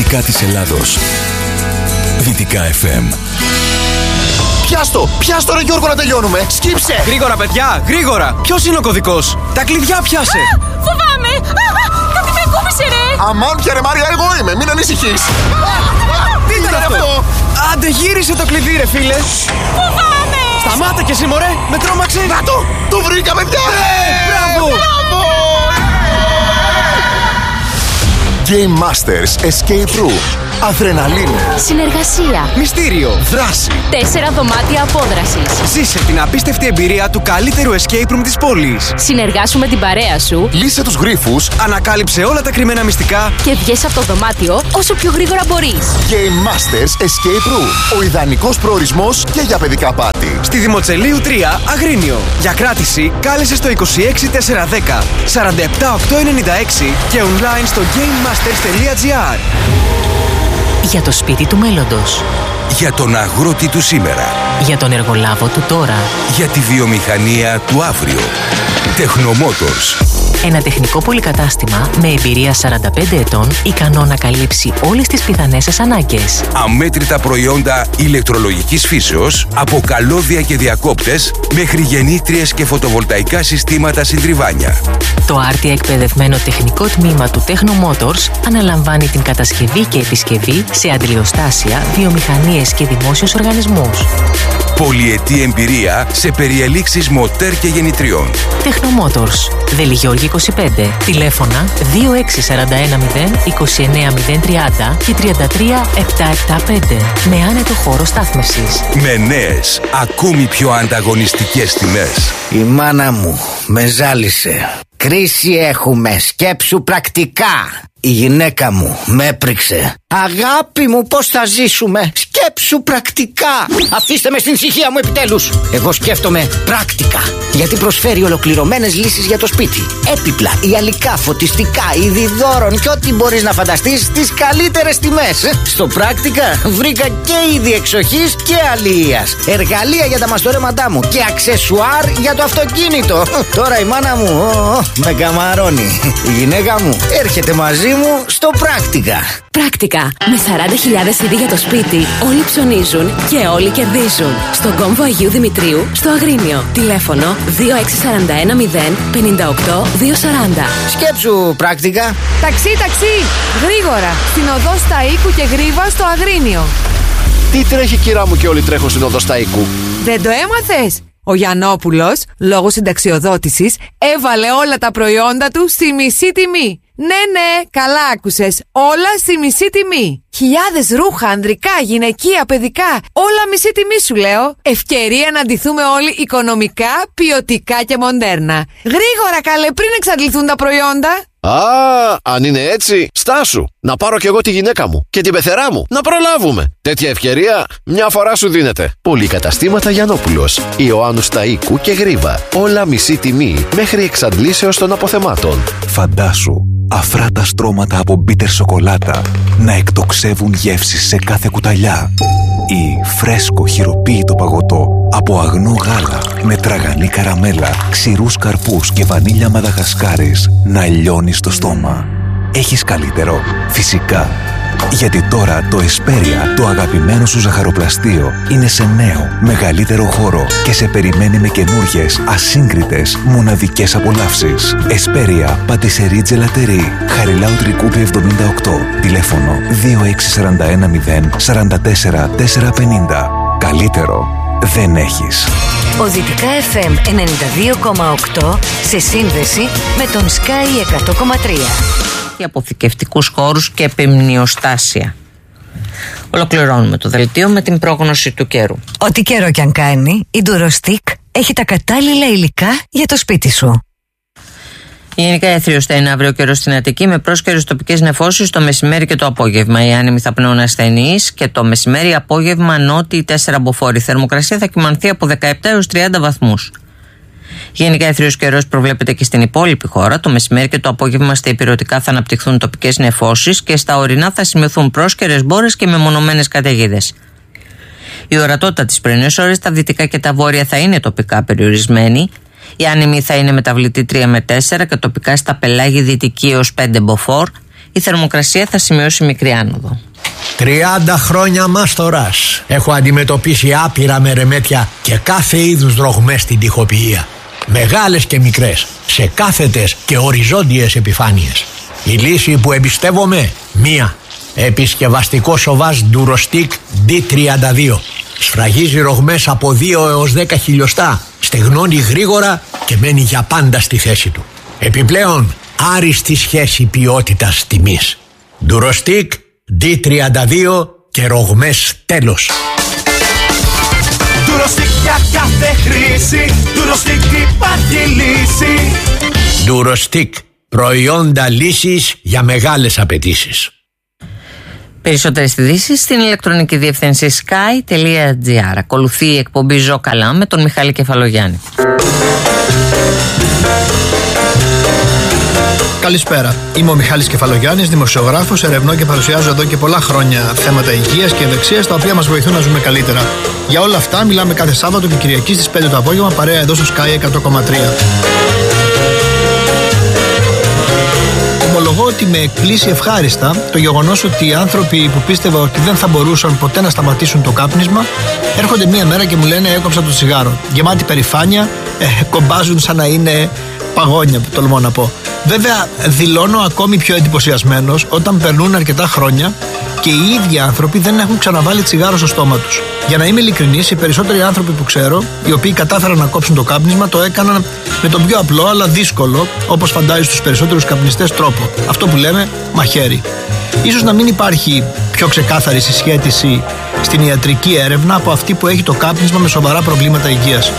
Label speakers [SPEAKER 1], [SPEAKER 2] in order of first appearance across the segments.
[SPEAKER 1] ανατολικά της Ελλάδος. Δυτικά FM.
[SPEAKER 2] Πιάστο ρε Γιώργο, να τελειώνουμε. Σκύψε!
[SPEAKER 3] Γρήγορα παιδιά, γρήγορα! Ποιος είναι ο κωδικός? Τα κλειδιά πιάσε!
[SPEAKER 4] Φοβάμαι! Κάτι με ακούμπησε ρε!
[SPEAKER 2] Αμάν πια ρε Μάρια, εγώ είμαι, μην ανησυχείς.
[SPEAKER 3] Τι ήταν αυτό? Άντε γύρισε το κλειδί ρε φίλε!
[SPEAKER 4] Φοβάμαι!
[SPEAKER 3] Σταμάτα κι εσύ μωρέ, με τρόμαξε!
[SPEAKER 2] Να το βρήκαμε πια!
[SPEAKER 3] Μπράβο!
[SPEAKER 2] Game Masters Escape Room. Αδρεναλίνη.
[SPEAKER 4] Συνεργασία.
[SPEAKER 3] Μυστήριο.
[SPEAKER 2] Δράση.
[SPEAKER 4] 4 δωμάτια απόδρασης.
[SPEAKER 3] Ζήσε την απίστευτη εμπειρία του καλύτερου escape room της πόλης.
[SPEAKER 4] Συνεργάσου με την παρέα σου.
[SPEAKER 2] Λύσε τους γρίφους.
[SPEAKER 3] Ανακάλυψε όλα τα κρυμμένα μυστικά
[SPEAKER 4] Και βγες από το δωμάτιο όσο πιο γρήγορα μπορείς.
[SPEAKER 2] Game Masters Escape Room. Ο ιδανικός προορισμός και για παιδικά πάρτι.
[SPEAKER 3] στη Δημοτσελείου 3, Αγρίνιο. Για κράτηση κάλεσε στο 26410 47896 και online στο gamemasters.gr.
[SPEAKER 5] Για το σπίτι του μέλλοντος.
[SPEAKER 1] Για τον αγρότη του σήμερα.
[SPEAKER 5] Για τον εργολάβο του τώρα.
[SPEAKER 1] Για τη βιομηχανία του αύριο. Technomotors.
[SPEAKER 5] Ένα τεχνικό πολυκατάστημα με εμπειρία 45 ετών, ικανό να καλύψει όλες τις πιθανές σας ανάγκες.
[SPEAKER 1] Αμέτρητα προϊόντα ηλεκτρολογικής φύσεως, από καλώδια και διακόπτες, μέχρι γεννήτριες και φωτοβολταϊκά συστήματα συντριβάνια.
[SPEAKER 5] Το άρτια εκπαιδευμένο τεχνικό τμήμα του Technomotors αναλαμβάνει την κατασκευή και επισκευή σε αντλιοστάσια, βιομηχανίες και δημόσιους οργανισμούς.
[SPEAKER 1] Πολυετή εμπειρία σε περιελήξεις μοτέρ και γεννητριών.
[SPEAKER 5] Technomotors. Βελιγιώργη 25. Τηλέφωνα 26410 29030 και 33775. Με άνετο χώρο στάθμευσης.
[SPEAKER 1] Με νέες, ακόμη πιο ανταγωνιστικές τιμές.
[SPEAKER 6] Η μάνα μου με ζάλισε. Κρίση έχουμε, σκέψου πρακτικά. Η γυναίκα μου με έπριξε. Αγάπη μου, πώς θα ζήσουμε? Σκέψου πρακτικά. Αφήστε με στην ησυχία μου επιτέλους. Εγώ σκέφτομαι πρακτικά, γιατί προσφέρει ολοκληρωμένες λύσεις για το σπίτι. Έπιπλα, ιαλικά, φωτιστικά, είδη δώρων και ό,τι μπορείς να φανταστείς στις καλύτερες τιμές. Στο πρακτικά βρήκα και είδη εξοχής και αλληλείας, εργαλεία για τα μαστορέματά μου και αξεσουάρ για το αυτοκίνητο. Τώρα η μάνα μου με καμαρώνει. Η γυναίκα μου έρχεται μαζί μου στο πρακτικά.
[SPEAKER 4] Πρακτικά. Με 40.000 είδη για το σπίτι, όλοι ψωνίζουν και όλοι κερδίζουν. Στον κόμβο Αγίου Δημητρίου, στο Αγρίνιο. Τηλέφωνο 26410 58 240.
[SPEAKER 6] Σκέψου πρακτικά.
[SPEAKER 7] Ταξί! Γρήγορα! Στην οδό Σταΐκου και Γρίβα στο Αγρίνιο.
[SPEAKER 2] Τι τρέχει κυρά μου και όλοι τρέχουν στην οδό Σταΐκου?
[SPEAKER 7] Δεν το έμαθες? Ο Γιαννόπουλος, λόγω συνταξιοδότησης, έβαλε όλα τα προϊόντα του στη μισή τιμή. Ναι, καλά άκουσες. Όλα στη μισή τιμή. Χιλιάδες ρούχα, ανδρικά, γυναικεία, παιδικά. Όλα μισή τιμή σου λέω. Ευκαιρία να ντυθούμε όλοι οικονομικά, ποιοτικά και μοντέρνα. Γρήγορα καλέ, πριν εξαντληθούν τα προϊόντα.
[SPEAKER 8] Αν είναι έτσι, στάσου. Να πάρω κι εγώ τη γυναίκα μου και την πεθερά μου. Να προλάβουμε. Τέτοια ευκαιρία μια φορά σου δίνεται. Πολυκαταστήματα Γιαννόπουλος, Ιωάννου Σταΐκου και Γρίβα. Όλα μισή τιμή μέχρι εξαντλήσεως των αποθεμάτων.
[SPEAKER 9] Φαντάσου αφράτα στρώματα από μπίτερ σοκολάτα να εκτοξεύουν γεύσεις σε κάθε κουταλιά, ή φρέσκο χειροποίητο παγωτό από αγνό γάλα με τραγανή καραμέλα, ξηρούς καρπούς και βανίλια μαδαγασκάρης να λιώνει στο στόμα. Έχεις καλύτερο? Φυσικά. Γιατί τώρα το Εσπέρια, το αγαπημένο σου ζαχαροπλαστείο, είναι σε νέο, μεγαλύτερο χώρο και σε περιμένει με καινούργιες, ασύγκριτες, μοναδικές απολαύσεις. Εσπέρια, πατησερί τζελατερί, Χαριλάου Τρικούπη 78, τηλέφωνο 26410 44 450. Καλύτερο δεν έχεις.
[SPEAKER 10] Ο Δυτικά FM 92,8 σε σύνδεση με τον Sky 100,3.
[SPEAKER 11] Αποθηκευτικούς χώρους και επιμνιοστάσια. Ολοκληρώνουμε το δελτίο με την πρόγνωση του καιρού.
[SPEAKER 10] Ό,τι καιρό κι αν κάνει, η Durostic έχει τα κατάλληλα υλικά για το σπίτι σου.
[SPEAKER 11] Γενικά έθριος θα είναι αύριο καιρό στην Αττική, με πρόσκαιρες τοπικές νεφώσεις το μεσημέρι και το απόγευμα. Οι άνεμοι θα πνέουν ασθενείς και το μεσημέρι απόγευμα νότιοι 4 μποφόρ. Η θερμοκρασία θα κυμανθεί από 17 έως 30 βαθμούς. Γενικά έθριος καιρός προβλέπεται και στην υπόλοιπη χώρα. Το μεσημέρι και το απόγευμα στα ηπειρωτικά θα αναπτυχθούν τοπικές νεφώσεις και στα ορεινά θα σημειωθούν πρόσκαιρες μπόρες και μεμονωμένες καταιγίδες. Η ορατότητα τις πρωινές ώρες στα δυτικά και τα βόρεια θα είναι τοπικά περιορισμένη. Η άνεμη θα είναι μεταβλητή 3 με 4 και τοπικά στα πελάγη δυτική έως 5 μποφόρ. η θερμοκρασία θα σημειώσει μικρή άνοδο.
[SPEAKER 12] 30 χρόνια μάστορας. Έχω αντιμετωπίσει άπειρα μερεμέτια και κάθε είδους ρογμές στην τοιχοποιία. Μεγάλες και μικρές, σε κάθετες και οριζόντιες επιφάνειες. Η λύση που εμπιστεύομαι, μία. Επισκευαστικό σοβάζ Durostic D32. Σφραγίζει ρογμές από 2 έως 10 χιλιοστά, στεγνώνει γρήγορα και μένει για πάντα στη θέση του. Επιπλέον, άριστη σχέση ποιότητας τιμής. Durostic D32 και ρογμές τέλος.
[SPEAKER 13] Durostic για κάθε χρήση, Durostic υπάρχει λύση.
[SPEAKER 12] Durostic, προϊόντα λύσης για μεγάλες απαιτήσεις.
[SPEAKER 11] Περισσότερες ειδήσεις στην ηλεκτρονική διεύθυνση sky.gr. Ακολουθεί η εκπομπή Ζω Καλά με τον Μιχάλη Κεφαλογιάννη.
[SPEAKER 14] Καλησπέρα. Είμαι ο Μιχάλης Κεφαλογιάννης, δημοσιογράφος, ερευνώ και παρουσιάζω εδώ και πολλά χρόνια θέματα υγείας και ευεξίας, τα οποία μας βοηθούν να ζούμε καλύτερα. Για όλα αυτά μιλάμε κάθε Σάββατο και Κυριακή στις 5 το απόγευμα, παρέα εδώ στο Sky 100,3. Ομολογώ ότι με εκπλήσει ευχάριστα το γεγονός ότι οι άνθρωποι που πίστευα ότι δεν θα μπορούσαν ποτέ να σταματήσουν το κάπνισμα έρχονται μία μέρα και μου λένε έκοψα το τσιγάρο. Γεμάτη περηφάνεια, κομπάζουν σαν να είναι παγόνια, τολμώ να πω. Βέβαια, δηλώνω ακόμη πιο εντυπωσιασμένος όταν περνούν αρκετά χρόνια και οι ίδιοι άνθρωποι δεν έχουν ξαναβάλει τσιγάρο στο στόμα τους. Για να είμαι ειλικρινής, οι περισσότεροι άνθρωποι που ξέρω, οι οποίοι κατάφεραν να κόψουν το κάπνισμα, το έκαναν με τον πιο απλό αλλά δύσκολο, όπως φαντάζει στους περισσότερους καπνιστές, τρόπο. Αυτό που λέμε μαχαίρι. Ίσως να μην υπάρχει πιο ξεκάθαρη συσχέτιση στην ιατρική έρευνα από αυτή που έχει το κάπνισμα με σοβαρά προβλήματα υγείας.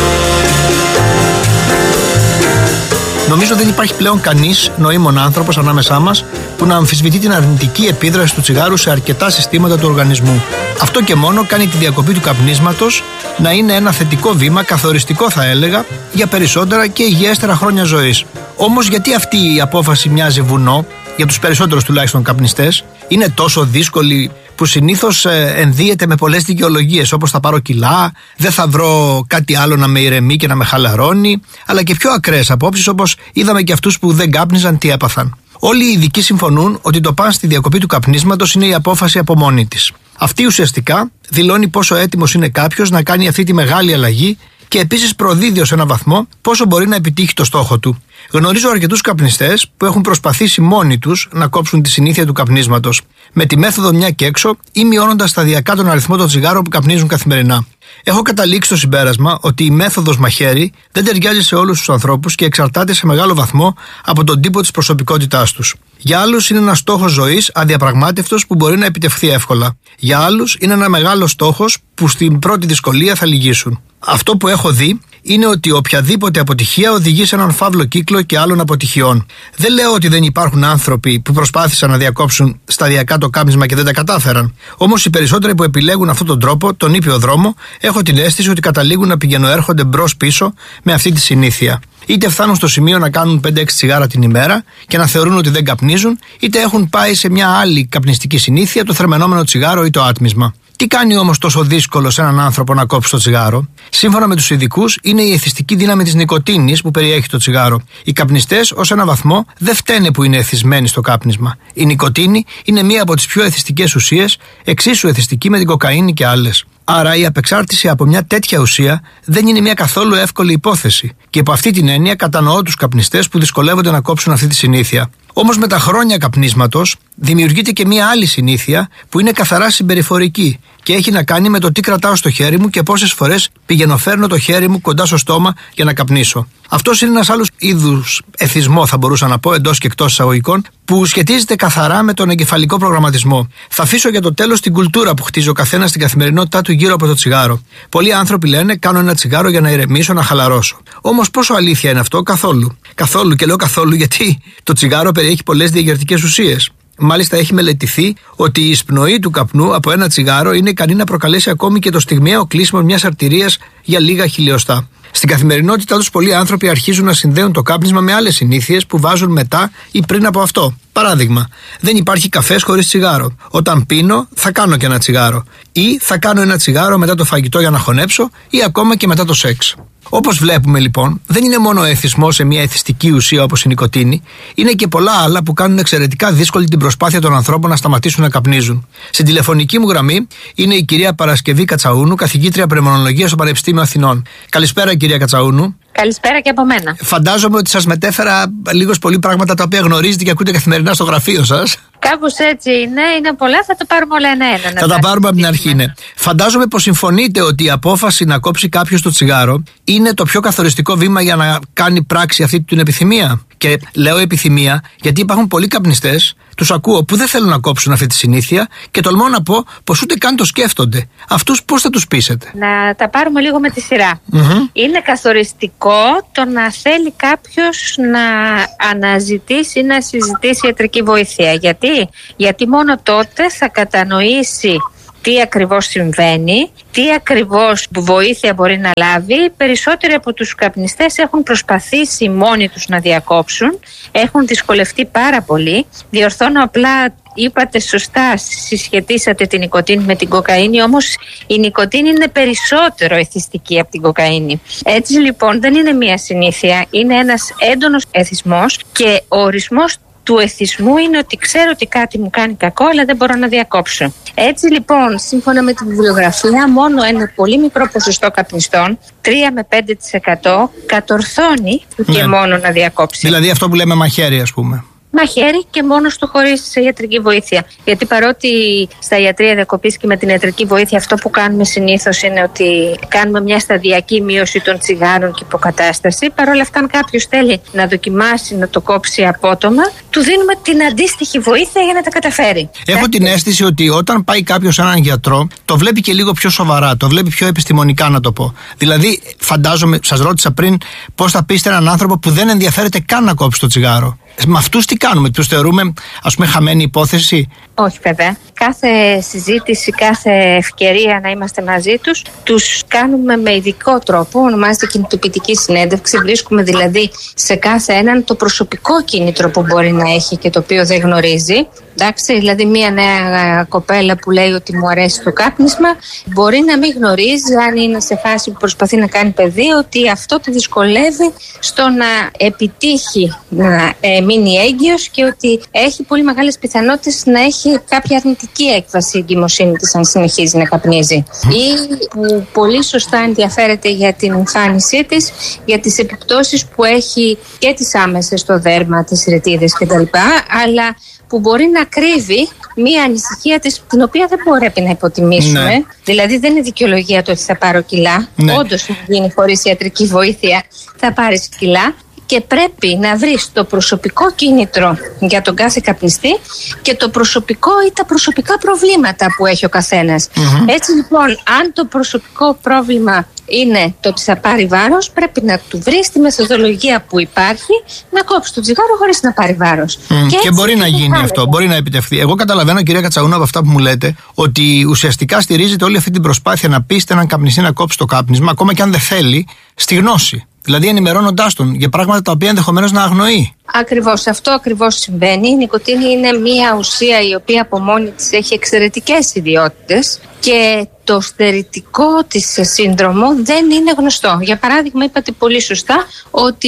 [SPEAKER 14] Νομίζω δεν υπάρχει πλέον κανείς νοήμων άνθρωπος ανάμεσά μας που να αμφισβητεί την αρνητική επίδραση του τσιγάρου σε αρκετά συστήματα του οργανισμού. Αυτό και μόνο κάνει τη διακοπή του καπνίσματος να είναι ένα θετικό βήμα, καθοριστικό θα έλεγα, για περισσότερα και υγιέστερα χρόνια ζωής. Όμως γιατί αυτή η απόφαση μοιάζει βουνό, για τους περισσότερους τουλάχιστον καπνιστές, είναι τόσο δύσκολη που συνήθως ενδύεται με πολλές δικαιολογίες, όπως θα πάρω κιλά, δεν θα βρω κάτι άλλο να με ηρεμεί και να με χαλαρώνει, αλλά και πιο ακραίες απόψεις, όπως είδαμε και αυτούς που δεν κάπνιζαν τι έπαθαν. Όλοι οι ειδικοί συμφωνούν ότι το παν στη διακοπή του καπνίσματος είναι η απόφαση από μόνη της. Αυτή ουσιαστικά δηλώνει πόσο έτοιμος είναι κάποιος να κάνει αυτή τη μεγάλη αλλαγή και επίσης προδίδει ως έναν βαθμό πόσο μπορεί να επιτύχει το στόχο του. Γνωρίζω αρκετούς καπνιστές που έχουν προσπαθήσει μόνοι τους να κόψουν τη συνήθεια του καπνίσματος, με τη μέθοδο μια και έξω ή μειώνοντας σταδιακά τον αριθμό των τσιγάρων που καπνίζουν καθημερινά. Έχω καταλήξει στο συμπέρασμα ότι η μέθοδος μαχαίρι δεν ταιριάζει σε όλους τους ανθρώπους και εξαρτάται σε μεγάλο βαθμό από τον τύπο της προσωπικότητάς τους. Για άλλους είναι ένας στόχος ζωής αδιαπραγμάτευτος που μπορεί να επιτευχθεί εύκολα. Για άλλους είναι ένα μεγάλο στόχος που στην πρώτη δυσκολία θα λυγίσουν. Αυτό που έχω δει είναι ότι οποιαδήποτε αποτυχία οδηγεί σε έναν φαύλο κύκλο και άλλων αποτυχιών. Δεν λέω ότι δεν υπάρχουν άνθρωποι που προσπάθησαν να διακόψουν σταδιακά το κάπνισμα και δεν τα κατάφεραν. Όμως οι περισσότεροι που επιλέγουν αυτόν τον τρόπο, τον ήπιο δρόμο, έχω την αίσθηση ότι καταλήγουν να πηγαινοέρχονται μπρος-πίσω με αυτή τη συνήθεια. Είτε φτάνουν στο σημείο να κάνουν 5-6 τσιγάρα την ημέρα και να θεωρούν ότι δεν καπνίζουν, είτε έχουν πάει σε μια άλλη καπνιστική συνήθεια, το θερμαινόμενο τσιγάρο ή το άτμισμα. Τι κάνει όμως τόσο δύσκολο σε έναν άνθρωπο να κόψει το τσιγάρο? Σύμφωνα με τους ειδικούς, είναι η εθιστική δύναμη της νικοτίνης που περιέχει το τσιγάρο. Οι καπνιστές ως έναν βαθμό δεν φταίνε που είναι εθισμένοι στο κάπνισμα. Η νικοτίνη είναι μία από τις πιο εθιστικές ουσίες, εξίσου εθιστική με την κοκαίνη και άλλες. Άρα η απεξάρτηση από μια τέτοια ουσία δεν είναι μια καθόλου εύκολη υπόθεση. Και από αυτή την έννοια κατανοώ τους καπνιστές που δυσκολεύονται να κόψουν αυτή τη συνήθεια. Όμως με τα χρόνια καπνίσματος δημιουργείται και μια άλλη συνήθεια που είναι καθαρά συμπεριφορική και έχει να κάνει με το τι κρατάω στο χέρι μου και πόσες φορές πηγαίνω το χέρι μου κοντά στο στόμα για να καπνίσω. Αυτός είναι ένας άλλος είδους εθισμό, θα μπορούσα να πω, εντός και εκτός εισαγωγικών, που σχετίζεται καθαρά με τον εγκεφαλικό προγραμματισμό. Θα αφήσω για το τέλος την κουλτούρα που χτίζει ο καθένας στην καθημερινότητά του γύρω από το τσιγάρο. Πολλοί άνθρωποι λένε: κάνω ένα τσιγάρο για να ηρεμήσω, να χαλαρώσω. Όμως πόσο αλήθεια είναι αυτό? Καθόλου. Καθόλου, και λέω καθόλου γιατί το τσιγάρο περιέχει πολλές διαγερτικές ουσίες. Μάλιστα, έχει μελετηθεί ότι η εισπνοή του καπνού από ένα τσιγάρο είναι ικανή να προκαλέσει ακόμη και το στιγμιαίο κλείσιμο μιας αρτηρίας για λίγα χιλιοστά. Στην καθημερινότητά τους, πολλοί άνθρωποι αρχίζουν να συνδέουν το κάπνισμα με άλλες συνήθειες που βάζουν μετά ή πριν από αυτό. Παράδειγμα, δεν υπάρχει καφές χωρίς τσιγάρο. Όταν πίνω, θα κάνω και ένα τσιγάρο. Ή θα κάνω ένα τσιγάρο μετά το φαγητό για να χωνέψω, ή ακόμα και μετά το σεξ. Όπως βλέπουμε λοιπόν, δεν είναι μόνο ο εθισμός σε μια εθιστική ουσία όπως η νικοτίνη, είναι και πολλά άλλα που κάνουν εξαιρετικά δύσκολη την προσπάθεια των ανθρώπων να σταματήσουν να καπνίζουν. Στην τηλεφωνική μου γραμμή είναι η κυρία Παρασκευή Κατσαούνου, καθηγήτρια πνευμονολογίας στο Πανεπιστήμιο Αθηνών. Καλησπέρα, κυρία Κατσαούνου.
[SPEAKER 15] Καλησπέρα και από μένα.
[SPEAKER 14] Φαντάζομαι ότι σας μετέφερα λίγος πολύ πράγματα τα οποία γνωρίζετε και ακούτε καθημερινά στο γραφείο σας.
[SPEAKER 15] Κάπως έτσι είναι πολλά, θα το πάρουμε όλα ένα-ένα.
[SPEAKER 14] Θα τα πάρουμε από την αρχή, ναι. Φαντάζομαι πως συμφωνείτε ότι η απόφαση να κόψει κάποιος το τσιγάρο είναι το πιο καθοριστικό βήμα για να κάνει πράξη αυτή την επιθυμία. Και λέω επιθυμία γιατί υπάρχουν πολλοί καπνιστές, τους ακούω, που δεν θέλουν να κόψουν αυτή τη συνήθεια και τολμώ να πω πως ούτε καν το σκέφτονται. Αυτούς πώς θα τους πείσετε?
[SPEAKER 15] Να τα πάρουμε λίγο με τη σειρά. Είναι καθοριστικό το να θέλει κάποιος να αναζητήσει ή να συζητήσει ιατρική βοήθεια. Γιατί μόνο τότε θα κατανοήσει τι ακριβώς συμβαίνει, τι ακριβώς βοήθεια μπορεί να λάβει. Περισσότεροι από τους καπνιστές έχουν προσπαθήσει μόνοι τους να διακόψουν, έχουν δυσκολευτεί πάρα πολύ. Διορθώνω απλά, είπατε σωστά, συσχετίσατε την νικοτίνη με την κοκαίνη, όμως η νικοτίνη είναι περισσότερο εθιστική από την κοκαίνη. Έτσι λοιπόν δεν είναι μία συνήθεια, είναι ένας έντονος εθισμός και ο ορισμός του εθισμού είναι ότι ξέρω ότι κάτι μου κάνει κακό αλλά δεν μπορώ να διακόψω. Έτσι λοιπόν, σύμφωνα με τη βιβλιογραφία, μόνο ένα πολύ μικρό ποσοστό καπνιστών, 3 με 5% κατορθώνει και μόνο να διακόψει.
[SPEAKER 14] Δηλαδή αυτό που λέμε μαχαίρι, ας πούμε.
[SPEAKER 15] Μαχαίρι και μόνος του, χωρίς ιατρική βοήθεια. Γιατί παρότι στα ιατρεία διακοπής και με την ιατρική βοήθεια αυτό που κάνουμε συνήθως είναι ότι κάνουμε μια σταδιακή μείωση των τσιγάρων και υποκατάσταση, παρόλα αυτά αν κάποιος θέλει να δοκιμάσει να το κόψει απότομα, του δίνουμε την αντίστοιχη βοήθεια για να τα καταφέρει.
[SPEAKER 14] Έχω την αίσθηση ότι όταν πάει κάποιος σε έναν γιατρό, το βλέπει και λίγο πιο σοβαρά, το βλέπει πιο επιστημονικά, να το πω. Δηλαδή, φαντάζομαι, σας ρώτησα πριν, πώς θα πείσετε έναν άνθρωπο που δεν ενδιαφέρεται καν να κόψει το τσιγάρο. Με αυτούς τι κάνουμε, τους θεωρούμε ας πούμε χαμένη υπόθεση?
[SPEAKER 15] Όχι βέβαια. Κάθε συζήτηση, κάθε ευκαιρία να είμαστε μαζί τους κάνουμε με ειδικό τρόπο, ονομάζεται κινητοποιητική συνέντευξη. Βρίσκουμε δηλαδή σε κάθε έναν το προσωπικό κίνητρο που μπορεί να έχει και το οποίο δεν γνωρίζει. Εντάξει, δηλαδή μια νέα κοπέλα που λέει ότι μου αρέσει το κάπνισμα μπορεί να μην γνωρίζει, αν είναι σε φάση που προσπαθεί να κάνει παιδί, ότι αυτό τη δυσκολεύει στο να επιτύχει να μείνει έγκυος και ότι έχει πολύ μεγάλες πιθανότητες να έχει κάποια αρνητική έκβαση η εγκυμοσύνη της αν συνεχίζει να καπνίζει. Ή που πολύ σωστά ενδιαφέρεται για την εμφάνισή της, για τις επιπτώσεις που έχει και τις άμεσες στο δέρμα, τις ρετίδες κτλ. Αλλά που μπορεί να κρύβει μία ανησυχία της, την οποία δεν πρέπει να υποτιμήσουμε. Ναι. Δηλαδή δεν είναι δικαιολογία το ότι θα πάρω κιλά. Ναι. Όντως θα γίνει χωρίς ιατρική βοήθεια, θα πάρεις κιλά. Και πρέπει να βρεις το προσωπικό κίνητρο για τον κάθε καπνιστή και το προσωπικό ή τα προσωπικά προβλήματα που έχει ο καθένας. Έτσι λοιπόν, αν το προσωπικό πρόβλημα είναι το ότι θα πάρει βάρος, πρέπει να του βρεις τη μεθοδολογία που υπάρχει να κόψει το τσιγάρο χωρίς να πάρει βάρος.
[SPEAKER 14] Και μπορεί να γίνει αυτό, μπορεί να επιτευχθεί. Εγώ καταλαβαίνω, κυρία Κατσαούνου, από αυτά που μου λέτε, ότι ουσιαστικά στηρίζεται όλη αυτή την προσπάθεια να πείστε έναν καπνιστή να κόψει το κάπνισμα, ακόμα και αν δεν θέλει, στη γνώση. Δηλαδή ενημερώνοντάς τον για πράγματα τα οποία ενδεχομένως να αγνοεί.
[SPEAKER 15] Ακριβώς, αυτό ακριβώς συμβαίνει. Η νικοτίνη είναι μια ουσία η οποία από μόνη της έχει εξαιρετικές ιδιότητες και το στερητικό της σύνδρομο δεν είναι γνωστό. Για παράδειγμα, είπατε πολύ σωστά ότι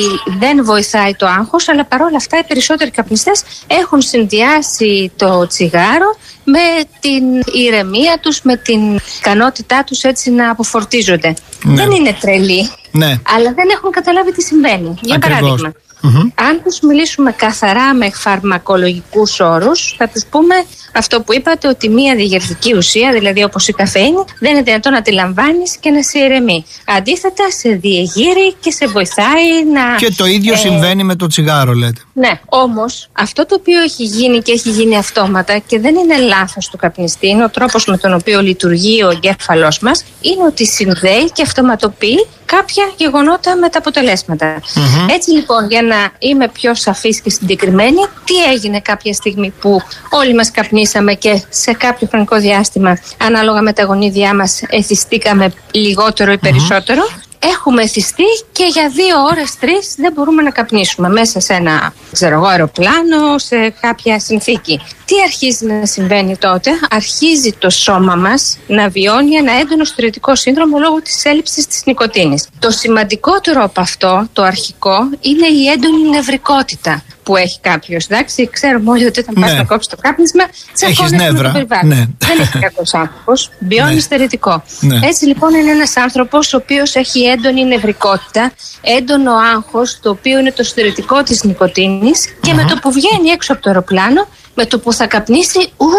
[SPEAKER 15] δεν βοηθάει το άγχος, αλλά παρόλα αυτά οι περισσότεροι καπνιστές έχουν συνδυάσει το τσιγάρο με την ηρεμία τους, με την ικανότητά τους έτσι να αποφορτίζονται. Ναι. Δεν είναι τρελοί, αλλά δεν έχουν καταλάβει τι συμβαίνει. Για παράδειγμα, αν τους μιλήσουμε καθαρά με φαρμακολογικούς όρους, θα τους πούμε αυτό που είπατε, ότι μία διαγερτική ουσία, δηλαδή όπως η καφέινη, δεν είναι δυνατόν να τη λαμβάνεις και να σε ηρεμεί. Αντίθετα, σε διεγείρει και σε βοηθάει να...
[SPEAKER 14] Και το ίδιο συμβαίνει με το τσιγάρο, λέτε.
[SPEAKER 15] Ναι, όμως αυτό το οποίο έχει γίνει και έχει γίνει αυτόματα και δεν είναι λάθος του καπνιστή, είναι ο τρόπος με τον οποίο λειτουργεί ο εγκέφαλός μας, είναι ότι συνδέει και αυτοματοποιεί κάποια γεγονότα με τα αποτελέσματα. Έτσι λοιπόν, για να είμαι πιο σαφής και συγκεκριμένη, τι έγινε κάποια στιγμή που όλοι μας καπνίσαμε και σε κάποιο χρονικό διάστημα, ανάλογα με τα γονίδια μας, εθιστήκαμε λιγότερο ή περισσότερο? έχουμε εθιστεί και για 2 ώρες, 3 δεν μπορούμε να καπνίσουμε μέσα σε ένα αεροπλάνο, σε κάποια συνθήκη. Τι αρχίζει να συμβαίνει τότε? Αρχίζει το σώμα μας να βιώνει ένα έντονο στηρητικό σύνδρομο λόγω της έλλειψης της νικοτίνης. Το σημαντικότερο από αυτό, το αρχικό, είναι η έντονη νευρικότητα που έχει κάποιος. Εντάξει, ξέρουμε όλοι ότι όταν πας να κόψεις το κάπνισμα, τσακώνεσαι με το περιβάλλον. Δεν έχει κακός άνθρωπος, βιώνει στερετικό. Έτσι λοιπόν είναι ένας άνθρωπος ο οποίος έχει έντονη νευρικότητα, έντονο άγχος, το οποίο είναι το στερετικό της νικοτίνης, και με το που βγαίνει έξω από το αεροπλάνο, με το που θα καπνίσει,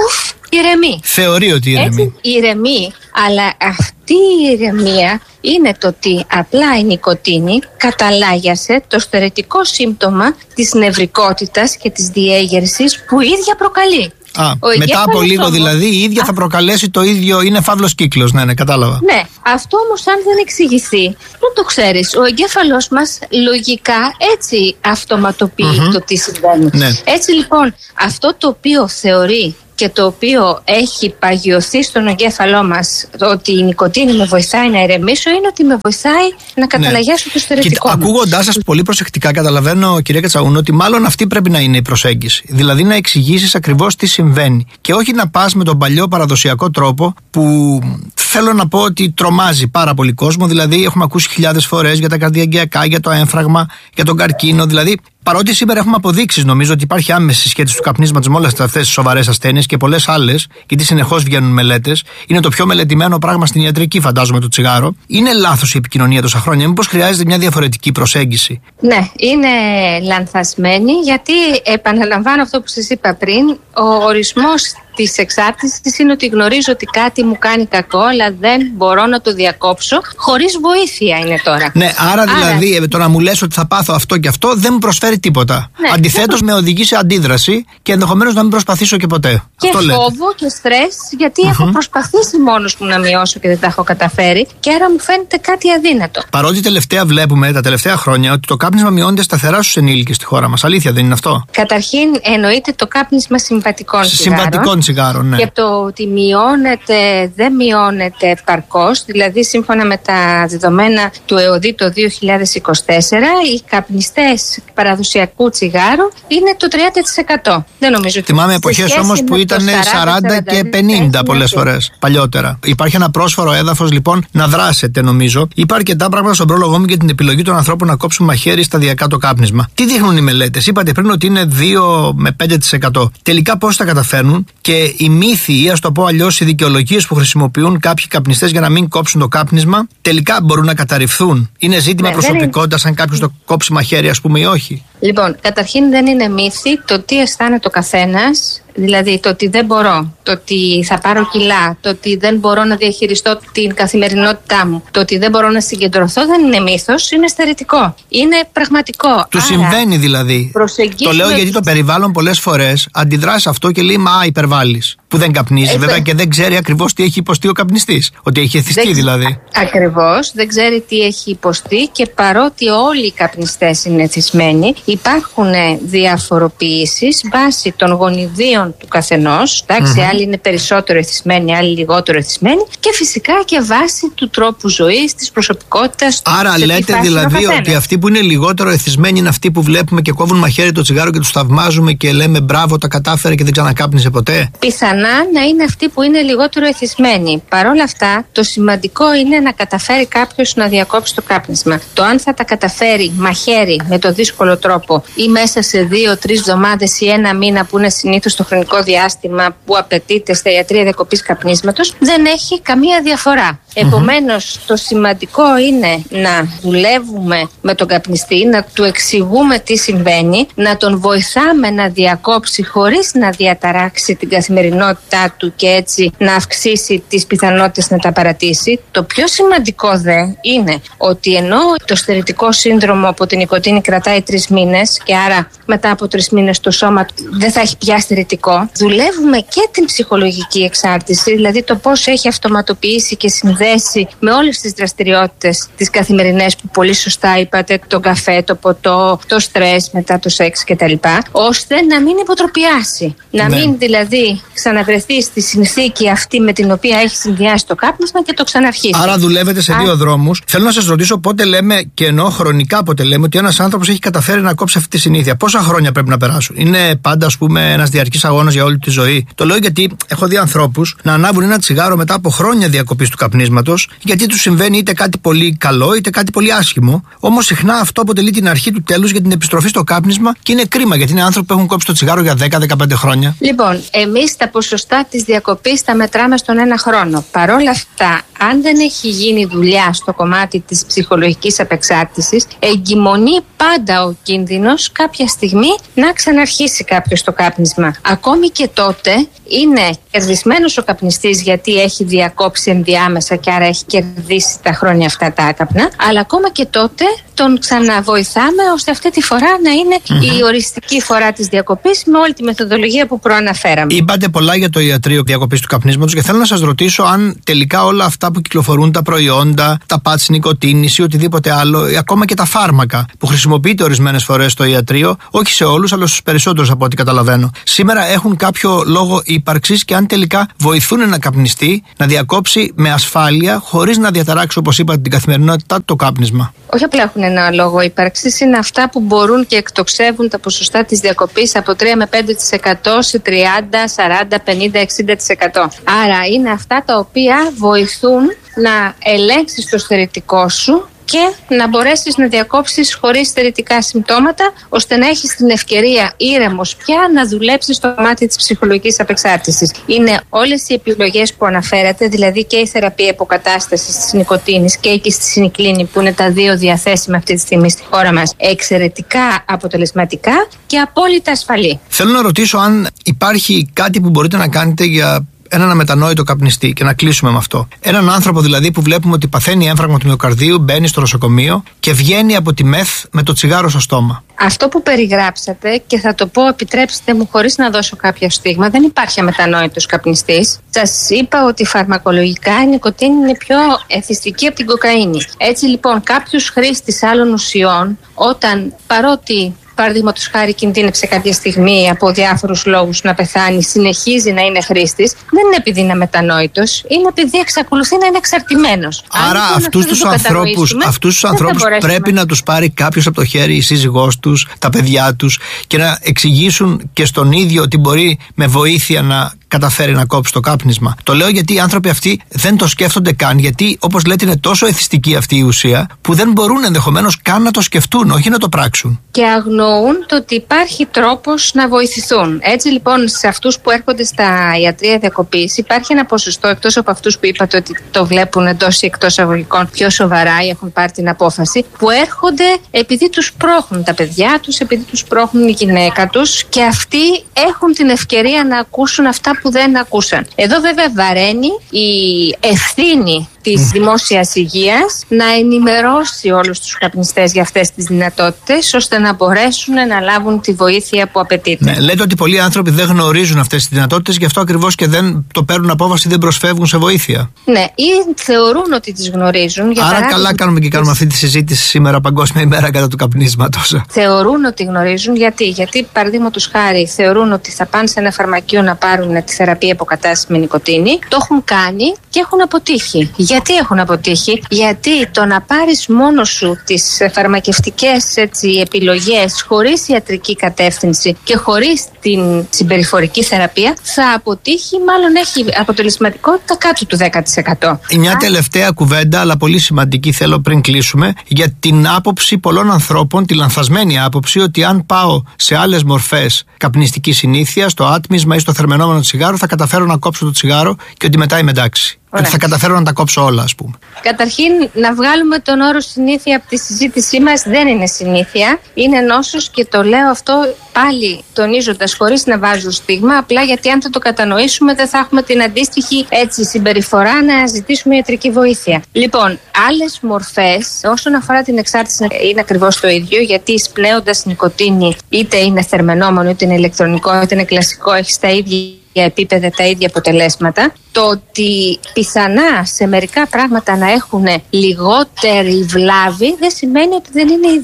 [SPEAKER 15] ηρεμεί.
[SPEAKER 14] Θεωρεί ότι ηρεμεί.
[SPEAKER 15] Έτσι, ηρεμεί, αλλά αυτή η ηρεμία είναι το ότι απλά η νικοτίνη καταλάγιασε το στερετικό σύμπτωμα της νευρικότητας και της διέγερσης που η ίδια προκαλεί.
[SPEAKER 14] Μετά από λίγο δηλαδή η ίδια θα προκαλέσει το ίδιο, είναι φαύλος κύκλος, ναι, κατάλαβα.
[SPEAKER 15] Ναι, αυτό όμως αν δεν εξηγηθεί, δεν το ξέρεις. Ο εγκέφαλος μας λογικά έτσι αυτοματοποιεί το τι συμβαίνει. Ναι. Έτσι λοιπόν αυτό το οποίο θεωρεί και το οποίο έχει παγιωθεί στον εγκέφαλό μας, ότι η νικοτίνη με βοηθάει να ηρεμήσω, είναι ότι με βοηθάει να καταλαγιάσω το στερετικό μου.
[SPEAKER 14] Ακούγοντάς σας πολύ προσεκτικά, καταλαβαίνω, κυρία Κατσαούνου, ότι μάλλον αυτή πρέπει να είναι η προσέγγιση. Δηλαδή να εξηγήσεις ακριβώς τι συμβαίνει. Και όχι να πας με τον παλιό παραδοσιακό τρόπο που θέλω να πω ότι τρομάζει πάρα πολύ κόσμο. Δηλαδή, έχουμε ακούσει χιλιάδες φορές για τα καρδιαγγειακά, για το έμφραγμα, για τον καρκίνο. Δηλαδή, παρότι σήμερα έχουμε αποδείξεις, νομίζω ότι υπάρχει άμεση σχέση του καπνίσματος με όλες αυτές τις σοβαρές ασθένειες και πολλές άλλες, γιατί συνεχώς βγαίνουν μελέτες. Είναι το πιο μελετημένο πράγμα στην ιατρική, φαντάζομαι, το τσιγάρο. Είναι λάθος η επικοινωνία τόσα χρόνια? Μήπως χρειάζεται μια διαφορετική προσέγγιση?
[SPEAKER 15] Ναι, είναι λανθασμένη, γιατί επαναλαμβάνω αυτό που σας είπα πριν, ο ορισμός της εξάρτησης είναι ότι γνωρίζω ότι κάτι μου κάνει κακό, αλλά δεν μπορώ να το διακόψω. Χωρίς βοήθεια είναι τώρα.
[SPEAKER 14] Ναι, άρα δηλαδή το να μου λες ότι θα πάθω αυτό και αυτό δεν μου προσφέρει τίποτα. Ναι, αντιθέτως με οδηγεί σε αντίδραση και ενδεχομένως να μην προσπαθήσω και ποτέ.
[SPEAKER 15] Και αυτό φόβο και στρες, γιατί έχω προσπαθήσει μόνος μου να μειώσω και δεν τα έχω καταφέρει, και άρα μου φαίνεται κάτι αδύνατο.
[SPEAKER 14] Παρότι τελευταία βλέπουμε τα τελευταία χρόνια ότι το κάπνισμα μειώνεται σταθερά στους ενήλικες στη χώρα μας. Αλήθεια δεν είναι αυτό?
[SPEAKER 15] Καταρχήν εννοείται το κάπνισμα συμβατικών
[SPEAKER 14] τσιγάρων, ναι.
[SPEAKER 15] Και το ότι μειώνεται, δεν μειώνεται επαρκώς, δηλαδή σύμφωνα με τα δεδομένα του ΕΟΔΗ το 2024, οι καπνιστές παραδοσιακού τσιγάρου είναι το 30%. Δεν νομίζω ότι.
[SPEAKER 14] Θυμάμαι εποχές όμως που ήταν 40 και 50 πολλές φορές παλιότερα. Υπάρχει ένα πρόσφορο έδαφος λοιπόν να δράσετε, νομίζω. Υπάρχει αρκετά πράγματα στον πρόλογο μου για την επιλογή των ανθρώπων να κόψουν μαχαίρι σταδιακά το κάπνισμα. Τι δείχνουν οι μελέτες? Είπατε πριν ότι είναι 2 με 5%. Τελικά πώς τα καταφέρνουν? Και οι μύθοι, ή ας το πω αλλιώς οι δικαιολογίες που χρησιμοποιούν κάποιοι καπνιστές για να μην κόψουν το κάπνισμα, τελικά μπορούν να καταρριφθούν? Είναι ζήτημα προσωπικότητας αν κάποιος το κόψει μαχαίρι, ας πούμε, ή όχι?
[SPEAKER 15] Λοιπόν, καταρχήν δεν είναι μύθι το τι αισθάνεται ο καθένας. Δηλαδή το ότι δεν μπορώ, το ότι θα πάρω κιλά, το ότι δεν μπορώ να διαχειριστώ την καθημερινότητά μου, το ότι δεν μπορώ να συγκεντρωθώ, δεν είναι μύθος, είναι στερετικό. Είναι πραγματικό.
[SPEAKER 14] Του συμβαίνει δηλαδή. Το λέω γιατί το περιβάλλον πολλές φορές αντιδρά σε αυτό και λέει μα υπερβάλλεις. Που δεν καπνίζει βέβαια και δεν ξέρει ακριβώς τι έχει υποστεί ο καπνιστής. Ότι έχει εθιστεί δηλαδή.
[SPEAKER 15] Ακριβώς, δεν ξέρει τι έχει υποστεί, και παρότι όλοι οι καπνιστές είναι εθισμένοι, υπάρχουν διαφοροποιήσεις βάσει των γονιδίων του καθενός. Εντάξει, άλλοι είναι περισσότερο εθισμένοι, άλλοι λιγότερο εθισμένοι, και φυσικά και βάσει του τρόπου ζωής, της προσωπικότητας.
[SPEAKER 14] Άρα λέτε δηλαδή ότι αυτοί που είναι λιγότερο εθισμένοι είναι αυτοί που βλέπουμε και κόβουν μαχαίρι το τσιγάρο και τους θαυμάζουμε και λέμε μπράβο, τα κατάφερε και δεν ξανακάπνισε ποτέ?
[SPEAKER 15] Πιθανά να είναι αυτοί που είναι λιγότερο εθισμένοι. Παρ' όλα αυτά, το σημαντικό είναι να καταφέρει κάποιος να διακόψει το κάπνισμα. Το αν θα τα καταφέρει μαχαίρι με το δύσκολο τρόπο ή μέσα σε 2-3 εβδομάδες ή 1 μήνα, που είναι συνήθως το χρονικό διάστημα που απαιτείται στα ιατρεία διακοπής καπνίσματος, δεν έχει καμία διαφορά. Επομένως, το σημαντικό είναι να δουλεύουμε με τον καπνιστή, να του εξηγούμε τι συμβαίνει, να τον βοηθάμε να διακόψει χωρίς να διαταράξει την καθημερινότητά του και έτσι να αυξήσει τις πιθανότητες να τα παρατήσει. Το πιο σημαντικό δε είναι ότι ενώ το στερετικό σύνδρομο από την νικοτίνη κρατάει 3 μήνες, και άρα μετά από 3 μήνες το σώμα δεν θα έχει πια στερετικό σημαντικό. Δουλεύουμε και την ψυχολογική εξάρτηση, δηλαδή το πώς έχει αυτοματοποιήσει και συνδέσει με όλες τις δραστηριότητες τις καθημερινές που πολύ σωστά είπατε, τον καφέ, το ποτό, το στρες μετά το σεξ κτλ. Ώστε να μην υποτροπιάσει. Να μην δηλαδή ξαναβρεθεί στη συνθήκη αυτή με την οποία έχει συνδυάσει το κάπνισμα και το ξαναρχίσει.
[SPEAKER 14] Άρα δουλεύετε σε δύο δρόμους. Θέλω να σας ρωτήσω πότε λέμε, και εννοώ χρονικά πότε λέμε, ότι ένας άνθρωπος έχει καταφέρει να κόψει αυτή τη συνήθεια. Πόσα χρόνια πρέπει να περάσουν? Είναι πάντα, ας πούμε, ένας διαρκής αγώνας για όλη τη ζωή? Το λέω γιατί έχω δει ανθρώπους να ανάβουν ένα τσιγάρο μετά από χρόνια διακοπής του καπνίσματος, γιατί τους συμβαίνει είτε κάτι πολύ καλό είτε κάτι πολύ άσχημο. Όμως συχνά αυτό αποτελεί την αρχή του τέλους για την επιστροφή στο κάπνισμα και είναι κρίμα, γιατί είναι άνθρωποι που έχουν κόψει το τσιγάρο για 10-15 χρόνια.
[SPEAKER 15] Λοιπόν, εμείς τα ποσοστά της διακοπής τα μετράμε στον ένα χρόνο. Παρ' όλα αυτά, αν δεν έχει γίνει δουλειά στο κομμάτι της ψυχολογικής απεξάρτησης, εγκυμονεί πάντα ο κίνδυνος κάποια στιγμή να ξαναρχίσει κάποιος το κάπνισμα. Ακόμη και τότε είναι κερδισμένος ο καπνιστής, γιατί έχει διακόψει ενδιάμεσα και άρα έχει κερδίσει τα χρόνια αυτά τα άκαπνα, αλλά ακόμα και τότε τον ξαναβοηθάμε ώστε αυτή τη φορά να είναι η οριστική φορά της διακοπής με όλη τη μεθοδολογία που προαναφέραμε.
[SPEAKER 14] Είπατε πολλά για το ιατρείο διακοπής του καπνίσματος και θέλω να σας ρωτήσω αν τελικά όλα αυτά που κυκλοφορούν, τα προϊόντα, τα πατς νικοτίνης ή οτιδήποτε άλλο, ακόμα και τα φάρμακα που χρησιμοποιείται ορισμένες φορές στο ιατρείο, όχι σε όλους αλλά στους περισσότερους από ό,τι καταλαβαίνω, σήμερα έχουν κάποιο λόγο ύπαρξης και αν τελικά βοηθούν ένα καπνιστή να διακόψει με ασφάλεια χωρίς να διαταράξει, όπως είπατε, την καθημερινότητα το κάπνισμα?
[SPEAKER 15] Όχι απλά έχουν ένα λόγο ύπαρξης, είναι αυτά που μπορούν και εκτοξεύουν τα ποσοστά της διακοπής από 3 με 5% σε 30, 40, 50, 60%. Άρα είναι αυτά τα οποία βοηθούν να ελέγξεις το στερητικό σου και να μπορέσεις να διακόψεις χωρίς στερητικά συμπτώματα, ώστε να έχεις την ευκαιρία ήρεμος πια να δουλέψεις στο κομμάτι της ψυχολογικής απεξάρτησης. Είναι όλες οι επιλογές που αναφέρατε, δηλαδή και η θεραπεία υποκατάστασης της νοικοτήνης και η συνικλίνη, που είναι τα δύο διαθέσιμα αυτή τη στιγμή στη χώρα μας, εξαιρετικά αποτελεσματικά και απόλυτα ασφαλή.
[SPEAKER 14] Θέλω να ρωτήσω αν υπάρχει κάτι που μπορείτε να κάνετε για έναν αμετανόητο καπνιστή και να κλείσουμε με αυτό. Έναν άνθρωπο δηλαδή που βλέπουμε ότι παθαίνει έμφραγμα του μυοκαρδίου, μπαίνει στο νοσοκομείο και βγαίνει από τη ΜΕΘ με το τσιγάρο στο στόμα.
[SPEAKER 15] Αυτό που περιγράψατε, και θα το πω, επιτρέψτε μου χωρίς να δώσω κάποιο στίγμα, δεν υπάρχει αμετανόητος καπνιστής. Σας είπα ότι φαρμακολογικά η νοικοτήνη είναι πιο εθιστική από την κοκαίνη. Έτσι λοιπόν, κάποιος χρήστης άλλων ουσιών, όταν παρότι παραδείγματος χάρη κινδύνεψε κάποια στιγμή από διάφορους λόγους να πεθάνει, συνεχίζει να είναι χρήστης, δεν είναι επειδή είναι αμετανόητος, είναι επειδή εξακολουθεί να είναι εξαρτημένος.
[SPEAKER 14] Άρα αυτούς τους ανθρώπους πρέπει να τους πάρει κάποιος από το χέρι, η σύζυγός τους, τα παιδιά τους, και να εξηγήσουν και στον ίδιο ότι μπορεί με βοήθεια να καταφέρει να κόψει το κάπνισμα. Το λέω γιατί οι άνθρωποι αυτοί δεν το σκέφτονται καν, γιατί όπως λέτε είναι τόσο εθιστική αυτή η ουσία που δεν μπορούν ενδεχομένως καν να το σκεφτούν, όχι να το πράξουν.
[SPEAKER 15] Και αγνοούν το ότι υπάρχει τρόπος να βοηθηθούν. Έτσι λοιπόν, σε αυτούς που έρχονται στα ιατρεία διακοπής υπάρχει ένα ποσοστό, εκτός από αυτούς που είπατε ότι το βλέπουν εντός ή εκτός αγωγικών πιο σοβαρά ή έχουν πάρει την απόφαση, που έρχονται επειδή τους πρόχνουν τα παιδιά τους, επειδή τους πρόχνουν η γυναίκα τους, και αυτοί έχουν την ευκαιρία να ακούσουν αυτά που δεν ακούσαν. Εδώ βέβαια βαραίνει η ευθύνη της δημόσιας υγείας να ενημερώσει όλους τους καπνιστές για αυτές τις δυνατότητες, ώστε να μπορέσουν να λάβουν τη βοήθεια που απαιτείται.
[SPEAKER 14] Ναι, λέτε ότι πολλοί άνθρωποι δεν γνωρίζουν αυτές τις δυνατότητες, γι' αυτό ακριβώς και δεν το παίρνουν απόφαση, δεν προσφεύγουν σε βοήθεια.
[SPEAKER 15] Ναι, ή θεωρούν ότι τις γνωρίζουν. Για
[SPEAKER 14] άρα καλά κάνουμε και κάνουμε αυτή τη συζήτηση σήμερα, Παγκόσμια ημέρα κατά του καπνίσματος.
[SPEAKER 15] Θεωρούν ότι γνωρίζουν. Γιατί παραδείγματος χάρη θεωρούν ότι θα πάνε σε ένα φαρμακείο να πάρουν τη θεραπεία υποκατάστασης με νοικοτήνη, το έχουν κάνει και έχουν αποτύχει. Γιατί έχουν αποτύχει? Γιατί το να πάρεις μόνος σου τις φαρμακευτικές επιλογές χωρίς ιατρική κατεύθυνση και χωρίς την συμπεριφορική θεραπεία θα αποτύχει, μάλλον έχει αποτελεσματικότητα κάτω του 10%.
[SPEAKER 14] Μια τελευταία κουβέντα, αλλά πολύ σημαντική, θέλω πριν κλείσουμε, για την άποψη πολλών ανθρώπων, τη λανθασμένη άποψη ότι αν πάω σε άλλες μορφές καπνιστικής συνήθεια, στο άτμισμα ή στο θερμαινόμενο τσιγάρο, θα καταφέρω να κόψω το τσιγάρο και ότι μετά είμαι εντάξει. Ότι θα καταφέρω να τα κόψω όλα, ας πούμε.
[SPEAKER 15] Καταρχήν, να βγάλουμε τον όρο συνήθεια από τη συζήτησή μας δεν είναι συνήθεια. Είναι νόσος και το λέω αυτό πάλι τονίζοντας, χωρίς να βάζω στίγμα, απλά γιατί αν θα το κατανοήσουμε δεν θα έχουμε την αντίστοιχη έτσι συμπεριφορά να ζητήσουμε ιατρική βοήθεια. Λοιπόν, άλλες μορφές όσον αφορά την εξάρτηση είναι ακριβώς το ίδιο, γιατί εισπνέοντας νοικοτήνη, είτε είναι θερμενόμενο, είτε είναι ηλεκτρονικό, είτε είναι κλασικό, έχει τα ίδια επίπεδα, τα ίδια αποτελέσματα. Το ότι πιθανά σε μερικά πράγματα να έχουν λιγότερη βλάβη δεν σημαίνει ότι δεν είναι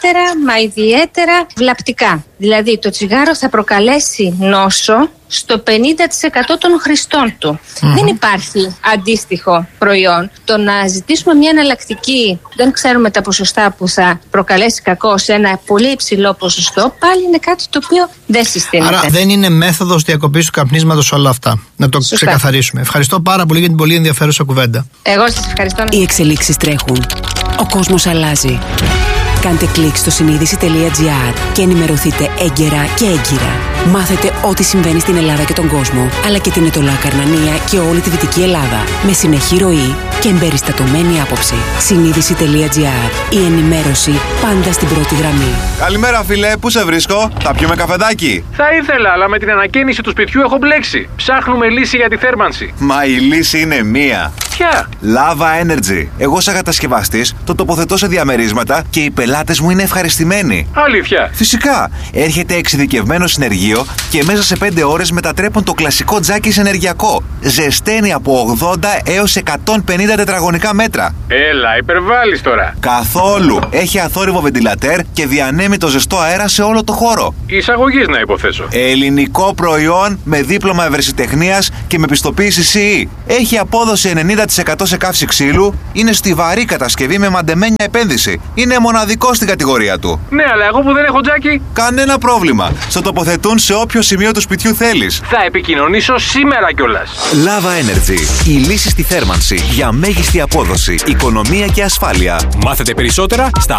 [SPEAKER 15] ιδιαίτερα βλαπτικά. Δηλαδή το τσιγάρο θα προκαλέσει νόσο στο 50% των χρηστών του. Δεν υπάρχει αντίστοιχο προϊόν. Το να ζητήσουμε μια εναλλακτική, δεν ξέρουμε τα ποσοστά που θα προκαλέσει κακό σε ένα πολύ υψηλό ποσοστό, πάλι είναι κάτι το οποίο δεν συστήνεται.
[SPEAKER 14] Άρα δεν είναι μέθοδος διακοπής του καπνίσματος όλα αυτά. Να το ξεκαθαρίσουμε. Ευχαριστώ πάρα πολύ για την πολύ ενδιαφέρουσα κουβέντα.
[SPEAKER 15] Εγώ σας ευχαριστώ.
[SPEAKER 4] Οι εξελίξεις τρέχουν. Ο κόσμος αλλάζει. Κάντε κλικ στο συνείδηση.gr και ενημερωθείτε έγκαιρα και έγκυρα. Μάθετε ό,τι συμβαίνει στην Ελλάδα και τον κόσμο, αλλά και την Ετωλοακαρνανία και όλη τη Δυτική Ελλάδα. Με συνεχή ροή και εμπεριστατωμένη άποψη. Συνείδηση.gr. Η ενημέρωση πάντα στην πρώτη γραμμή.
[SPEAKER 16] Καλημέρα, φίλε, πού σε βρίσκω? Θα πιούμε καφεδάκι?
[SPEAKER 17] Θα ήθελα, αλλά με την ανακαίνιση του σπιτιού έχω μπλέξει. Ψάχνουμε λύση για τη θέρμανση.
[SPEAKER 16] Μα η λύση είναι μία.
[SPEAKER 17] Ποια?
[SPEAKER 16] Lava Energy. Εγώ, σαν κατασκευαστής, το τοποθετώ σε διαμερίσματα και οι πελάτες μου είναι ευχαριστημένοι.
[SPEAKER 17] Αλήθεια?
[SPEAKER 16] Φυσικά. Έρχεται εξειδικευμένο συνεργείο και μέσα σε 5 ώρες μετατρέπουν το κλασικό τζάκι σε ενεργειακό. Ζεσταίνει από 80 έως 150 τετραγωνικά μέτρα.
[SPEAKER 17] Έλα, υπερβάλλεις τώρα.
[SPEAKER 16] Καθόλου. Έχει αθόρυβο βεντιλατέρ και διανέμει το ζεστό αέρα σε όλο το χώρο.
[SPEAKER 17] Εισαγωγής να υποθέσω.
[SPEAKER 16] Ελληνικό προϊόν με δίπλωμα ευρεσιτεχνίας και με πιστοποίηση CE. Έχει απόδοση 90% σε καύση ξύλου. Είναι στιβαρή κατασκευή με μαντεμένια επένδυση. Είναι μοναδικό στην κατηγορία του.
[SPEAKER 17] Ναι, αλλά εγώ που δεν έχω τζάκι.
[SPEAKER 16] Κανένα πρόβλημα. Στο τοποθετούν σε όποιο σημείο του σπιτιού θέλεις.
[SPEAKER 17] Θα επικοινωνήσω σήμερα κιόλας.
[SPEAKER 1] Lava Energy. Η λύση στη θέρμανση για μέγιστη απόδοση, οικονομία και ασφάλεια.
[SPEAKER 18] Μάθετε περισσότερα στα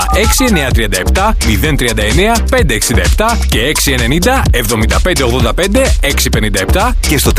[SPEAKER 18] 6937 039 567 και 690 7585 657
[SPEAKER 1] και στο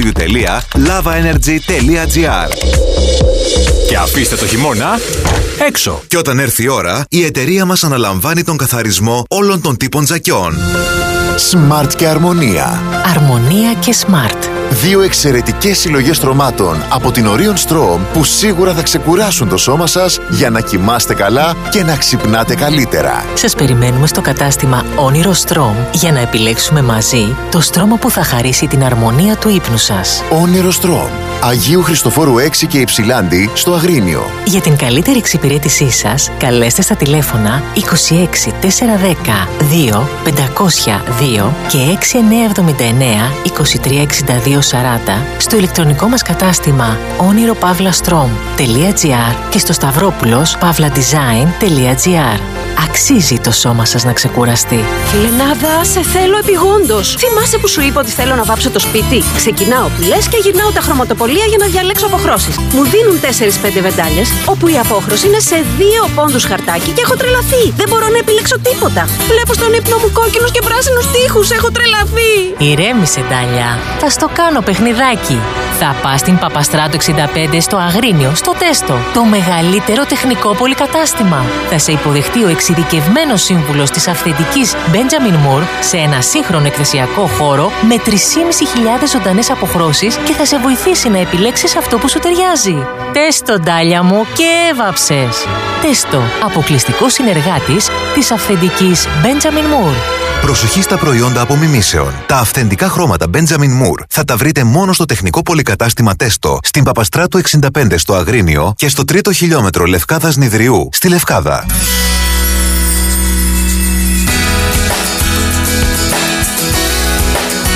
[SPEAKER 1] www.lavaenergy.gr.
[SPEAKER 18] Και αφήστε το χειμώνα έξω.
[SPEAKER 1] Και όταν έρθει η ώρα, η εταιρεία μας αναλαμβάνει τον καθαρισμό όλων των τύπων τζακιών.
[SPEAKER 2] Smart και Αρμονία.
[SPEAKER 5] Αρμονία και Smart.
[SPEAKER 2] Δύο εξαιρετικές συλλογές στρωμάτων από την Orion Strom που σίγουρα θα ξεκουράσουν το σώμα σας για να κοιμάστε καλά και να ξυπνάτε καλύτερα.
[SPEAKER 5] Σας περιμένουμε στο κατάστημα Όνειρο Strom για να επιλέξουμε μαζί το στρώμα που θα χαρίσει την αρμονία του ύπνου σας.
[SPEAKER 2] Όνειρο Strom. Αγίου Χριστοφόρου 6 και Υψηλάντη στο Αγρίνιο.
[SPEAKER 5] Για την καλύτερη εξυπηρέτησή σας, καλέστε στα τηλέφωνα 26 410 2 502 και 6979 2362 40 στο ηλεκτρονικό μας κατάστημα oniropavlastrom.gr και στο stavropoulos.pavladesign.gr. Αξίζει το σώμα σας να ξεκουραστεί.
[SPEAKER 19] Φιλενάδα, σε θέλω επειγόντως. Θυμάσαι που σου είπα ότι θέλω να βάψω το σπίτι? Ξεκινάω που λες και γυρνάω τα χρωματοπολία για να διαλέξω αποχρώσεις. Μου δίνουν 4-5 βεντάλιες, όπου η απόχρωση είναι σε 2 πόντους χαρτάκι και έχω τρελαθεί. Δεν μπορώ να επιλέξω τίποτα. Βλέπω στον ύπνο μου κόκκινους και πράσινους τοίχους. Έχω τρελαθεί.
[SPEAKER 5] Ηρέμησε, Ντάλια. Θα στο κάνω παιχνιδάκι. Θα πας στην Παπαστράτου 65 στο Αγρίνιο, στο Τέστο. Το μεγαλύτερο τεχνικό πολυκατάστημα. Θα σε υποδεχτεί ο εξειδικευμένος σύμβουλος της αυθεντικής Benjamin Moore σε ένα σύγχρονο εκθεσιακό χώρο με 3.500 ζωντανές αποχρώσεις και θα σε βοηθήσει να επιλέξεις αυτό που σου ταιριάζει. Τέστο, Ντάλια μου, και έβαψες. Τέστο, αποκλειστικός συνεργάτης της αυθεντικής Benjamin Moore.
[SPEAKER 1] Προσοχή στα προϊόντα απομιμήσεων. Τα αυθεντικά χρώματα Benjamin Moore θα τα βρείτε μόνο στο τεχνικό πολυκατάστημα Τέστο, στην Παπαστράτου 65 στο Αγρίνιο και στο 3ο χιλιόμετρο Λευκάδας Νηδριού στη Λευκάδα.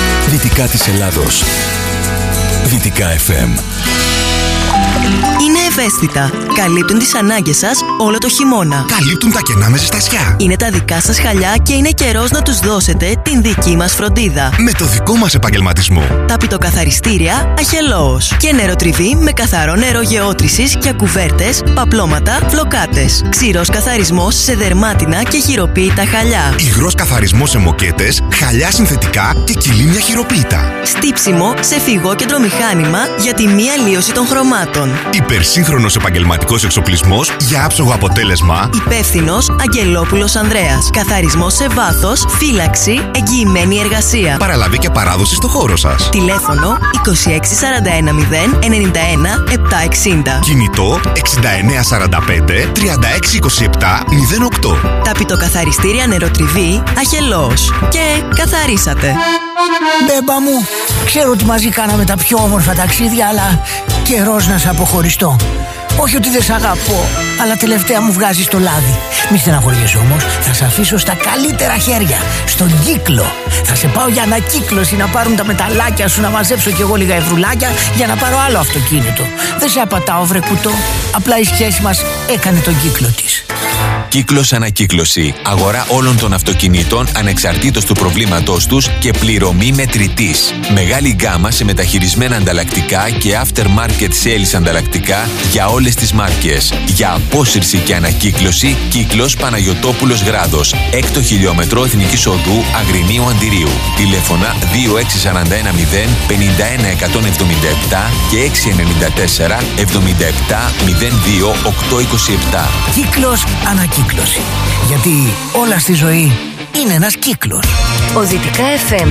[SPEAKER 9] Δυτικά της Ελλάδος. Δυτικά FM.
[SPEAKER 20] Είναι ευαίσθητα. Καλύπτουν τις ανάγκες σας όλο το χειμώνα.
[SPEAKER 21] Καλύπτουν τα κενά με ζεστασιά.
[SPEAKER 20] Είναι τα δικά σας χαλιά και είναι καιρός να τους δώσετε την δική μας φροντίδα.
[SPEAKER 21] Με το δικό μας επαγγελματισμό.
[SPEAKER 20] Ταπητοκαθαριστήρια Αχελώος. Και νεροτριβή με καθαρό νερό γεώτρησης για κουβέρτες, παπλώματα, φλοκάτες. Ξηρός καθαρισμός σε δερμάτινα και χειροποίητα χαλιά.
[SPEAKER 21] Υγρός καθαρισμός σε μοκέτες, χαλιά συνθετικά και κυλίμια χειροποίητα.
[SPEAKER 20] Στύψιμο σε φυγόκεντρο μηχάνημα για τη μη αλλίωση των χρωμάτων.
[SPEAKER 21] Υπερσύγχρονος επαγγελματικός εξοπλισμός για άψογο αποτέλεσμα.
[SPEAKER 20] Υπεύθυνος Αγγελόπουλος Ανδρέας. Καθαρισμός σε βάθος, φύλαξη, εγγυημένη εργασία.
[SPEAKER 21] Παραλαβή και παράδοση στο χώρο σας.
[SPEAKER 20] Τηλέφωνο 2641 091 760.
[SPEAKER 21] Κινητό 6945 3627 08.
[SPEAKER 20] Ταπητοκαθαριστήρια νεροτριβή Αχελώος. Και καθαρίσατε.
[SPEAKER 6] Μπέμπα μου, ξέρω ότι μαζί κάναμε τα πιο όμορφα ταξίδια, αλλά καιρός να σε αποχωριστώ. Όχι ότι δεν σ' αγαπώ, αλλά τελευταία μου βγάζεις το λάδι. Μη στεναχωριέσαι όμως, θα σε αφήσω στα καλύτερα χέρια, στον κύκλο. Θα σε πάω για ανακύκλωση να πάρουν τα μεταλλάκια σου, να μαζέψω κι εγώ λίγα ευρουλάκια για να πάρω άλλο αυτοκίνητο. Δεν σε απατάω βρε κουτό, απλά η σχέση μας έκανε τον κύκλο της.
[SPEAKER 22] Κύκλος Ανακύκλωση. Αγορά όλων των αυτοκινήτων ανεξαρτήτως του προβλήματός τους και πληρωμή μετρητής. Μεγάλη γκάμα σε μεταχειρισμένα ανταλλακτικά και aftermarket sales ανταλλακτικά για όλες τις μάρκες. Για απόσυρση και ανακύκλωση, Κύκλος Παναγιωτόπουλος Γράδος. 6ο χιλιόμετρο Εθνικής Οδού Αγρινίου Αντιρίου. Τηλέφωνα 2641 0 51 177 και 694 77 02 827.
[SPEAKER 6] Κύκλος Ανακύκλωση. Γιατί όλα στη ζωή είναι ένας κύκλος.
[SPEAKER 10] Ο Δυτικά FM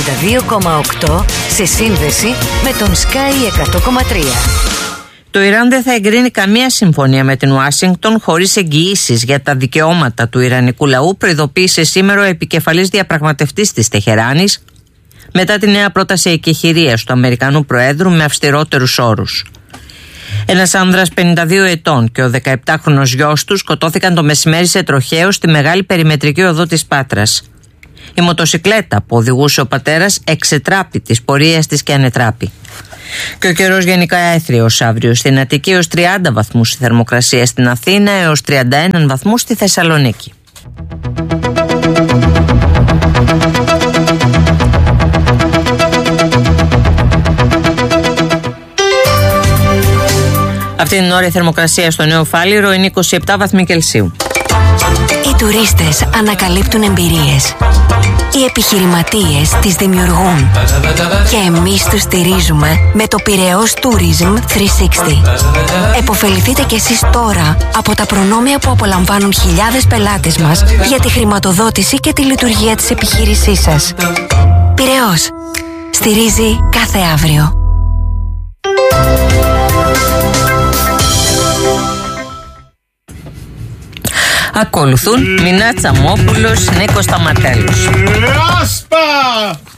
[SPEAKER 10] 92,8 σε σύνδεση με τον Sky 100,3.
[SPEAKER 11] Το Ιράν δεν θα εγκρίνει καμία συμφωνία με την Ουάσιγκτον χωρίς εγγυήσεις για τα δικαιώματα του ιρανικού λαού, προειδοποίησε σήμερα ο επικεφαλής διαπραγματευτής της Τεχεράνης μετά τη νέα πρόταση εκεχηρίας του Αμερικανού Προέδρου με αυστηρότερους όρους. Ένας άνδρας 52 ετών και ο 17χρονος γιος του σκοτώθηκαν το μεσημέρι σε τροχαίο στη μεγάλη περιμετρική οδό της Πάτρας. Η μοτοσικλέτα που οδηγούσε ο πατέρας εξετράπη της πορείας της και ανετράπη. Και ο καιρός γενικά έθριος αύριο στην Αττική έως 30 βαθμούς η θερμοκρασία, στην Αθήνα έως 31 βαθμούς στη Θεσσαλονίκη. Αυτή την ώρα η θερμοκρασία στο Νέο Φάληρο είναι 27 βαθμοί Κελσίου.
[SPEAKER 4] Οι τουρίστες ανακαλύπτουν εμπειρίες. Οι επιχειρηματίες τις δημιουργούν. Και εμείς τους στηρίζουμε με το Πειραιώς Tourism 360. Εποφεληθείτε κι εσείς τώρα από τα προνόμια που απολαμβάνουν χιλιάδες πελάτες μας για τη χρηματοδότηση και τη λειτουργία της επιχείρησής σας. Πειραιώς. Στηρίζει κάθε αύριο.
[SPEAKER 11] Ακολουθούν Μινά Τσαμόπουλος, Νίκος Σταματέλος.
[SPEAKER 23] Άσπα!